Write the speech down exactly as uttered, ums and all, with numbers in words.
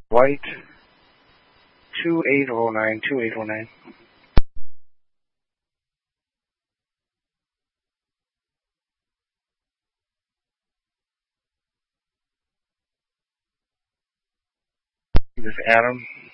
White, two eight oh nine, two eight oh nine. This is Adam.